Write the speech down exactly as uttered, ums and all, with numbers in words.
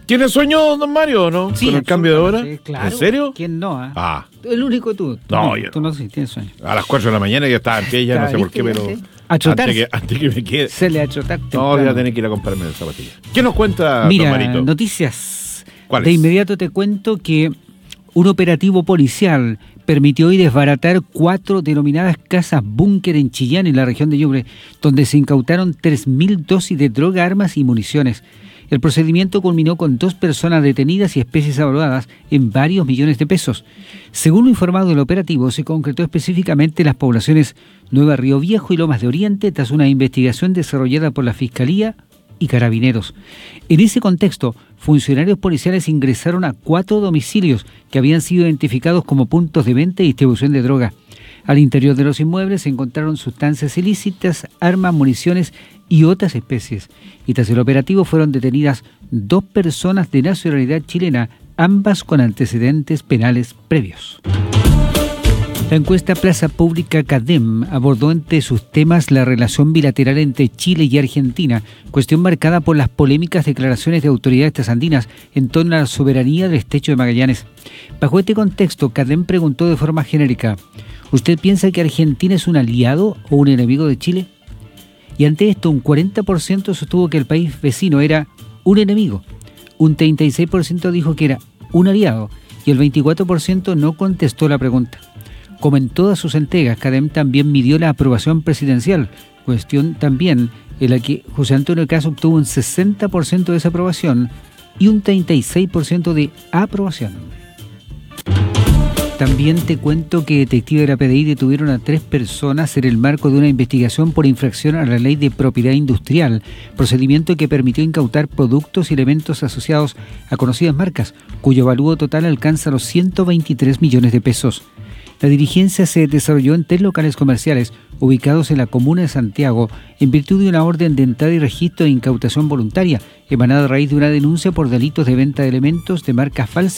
¿Tiene sueño, don Mario, o no? Sí, ¿Con el cambio de hora? sí, claro. ¿En serio? ¿Quién no? Eh? Ah. El único tú. tú No, no, yo tú no, sí, tienes sueño. A las cuatro de la mañana yo estaba en pie, ya no sé por qué, pero... A chotar. Antes que, antes que me quede... Se le achotar No, temprano. voy a tener que ir a comprarme la zapatilla. ¿Qué nos cuenta, Mira, don Marito? noticias. ¿Cuáles? De inmediato te cuento que un operativo policial permitió hoy desbaratar cuatro denominadas casas búnker en Chillán, en la región de Ñuble, donde se incautaron tres mil dosis de droga, armas y municiones. El procedimiento culminó con dos personas detenidas y especies evaluadas en varios millones de pesos. Según lo informado del operativo, se concretó específicamente en las poblaciones Nueva Río Viejo y Lomas de Oriente tras una investigación desarrollada por la Fiscalía y Carabineros. En ese contexto, funcionarios policiales ingresaron a cuatro domicilios que habían sido identificados como puntos de venta y distribución de droga. Al interior de los inmuebles se encontraron sustancias ilícitas, armas, municiones y otras especies. Y tras el operativo fueron detenidas dos personas de nacionalidad chilena, ambas con antecedentes penales previos. La encuesta Plaza Pública CADEM abordó entre sus temas la relación bilateral entre Chile y Argentina, cuestión marcada por las polémicas declaraciones de autoridades trasandinas en torno a la soberanía del Estrecho de Magallanes. Bajo este contexto, CADEM preguntó de forma genérica: ¿usted piensa que Argentina es un aliado o un enemigo de Chile? Y ante esto, un cuarenta por ciento sostuvo que el país vecino era un enemigo, un treinta y seis por ciento dijo que era un aliado y el veinticuatro por ciento no contestó la pregunta. Como en todas sus entregas, CADEM también midió la aprobación presidencial, cuestión también en la que José Antonio Caz obtuvo un sesenta por ciento de esa aprobación y un treinta y seis por ciento de aprobación. También te cuento que detectives de la P D I detuvieron a tres personas en el marco de una investigación por infracción a la ley de propiedad industrial, procedimiento que permitió incautar productos y elementos asociados a conocidas marcas, cuyo valúo total alcanza los ciento veintitrés millones de pesos. La diligencia se desarrolló en tres locales comerciales ubicados en la comuna de Santiago en virtud de una orden de entrada y registro de incautación voluntaria emanada a raíz de una denuncia por delitos de venta de elementos de marcas falsas